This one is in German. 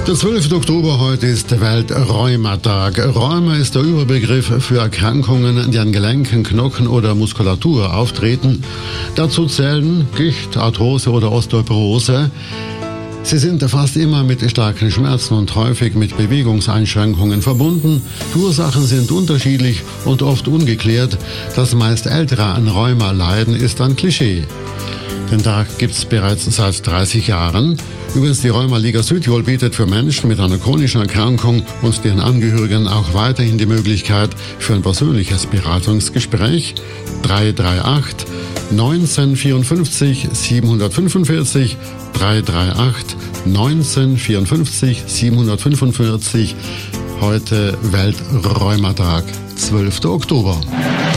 Der 12. Oktober heute ist Weltrheumatag. Rheuma ist der Überbegriff für Erkrankungen, die an Gelenken, Knochen oder Muskulatur auftreten. Dazu zählen Gicht, Arthrose oder Osteoporose. Sie sind fast immer mit starken Schmerzen und häufig mit Bewegungseinschränkungen verbunden. Die Ursachen sind unterschiedlich und oft ungeklärt. Dass meist Ältere an Rheuma leiden, ist ein Klischee. Den Tag gibt es bereits seit 30 Jahren. Übrigens, die Rheuma-Liga Südtirol bietet für Menschen mit einer chronischen Erkrankung und deren Angehörigen auch weiterhin die Möglichkeit für ein persönliches Beratungsgespräch. 338 1954 745 338 1954 745. Heute Weltrheumatag, 12. Oktober.